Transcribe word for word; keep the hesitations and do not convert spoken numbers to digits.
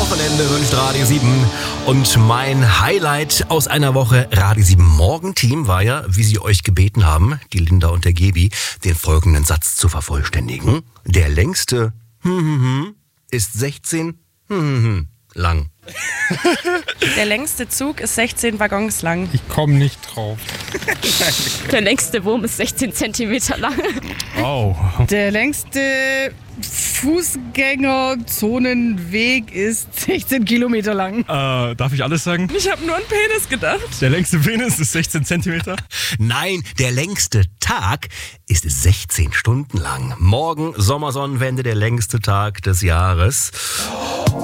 Wochenende wünscht Radio sieben. Und mein Highlight aus einer Woche Radio sieben Morgenteam war ja, wie sie euch gebeten haben, die Linda und der Gebi, den folgenden Satz zu vervollständigen. Der längste ist sechzehn lang. Der längste Zug ist sechzehn Waggons lang. Ich komme nicht drauf. Der längste Wurm ist sechzehn Zentimeter lang. Oh. Der längste Fußgängerzonenweg ist sechzehn Kilometer lang. Äh, darf ich alles sagen? Ich habe nur an Penis gedacht. Der längste Penis ist sechzehn Zentimeter. Nein, der längste Tag ist sechzehn Stunden lang. Morgen Sommersonnenwende, der längste Tag des Jahres.